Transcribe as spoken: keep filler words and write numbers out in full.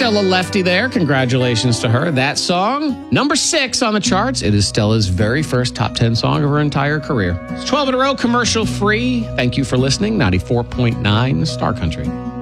Stella Lefty there. Congratulations to her. That song, number six on the charts. It is Stella's very first top ten song of her entire career. It's twelve in a row, commercial free. Thank you for listening. ninety-four point nine Star Country.